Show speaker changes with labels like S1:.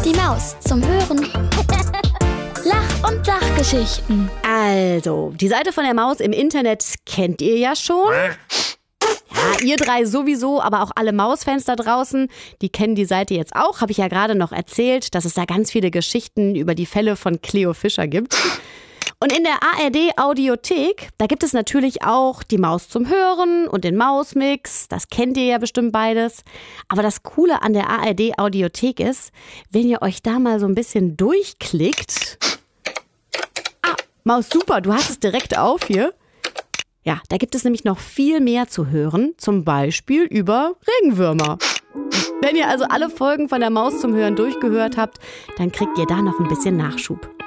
S1: Die Maus zum Hören. Lach- und Sachgeschichten.
S2: Also, die Seite von der Maus im Internet kennt ihr ja schon. Ja, ihr drei sowieso, aber auch alle Mausfans da draußen, die kennen die Seite jetzt auch. Habe ich ja gerade noch erzählt, dass es da ganz viele Geschichten über die Fälle von Cleo Fischer gibt. Und in der ARD-Audiothek, da gibt es natürlich auch die Maus zum Hören und den Mausmix. Das kennt ihr ja bestimmt beides. Aber das Coole an der ARD-Audiothek ist, wenn ihr euch da mal so ein bisschen durchklickt. Maus, super, du hast es direkt auf hier. Ja, da gibt es nämlich noch viel mehr zu hören, zum Beispiel über Regenwürmer. Wenn ihr also alle Folgen von der Maus zum Hören durchgehört habt, dann kriegt ihr da noch ein bisschen Nachschub.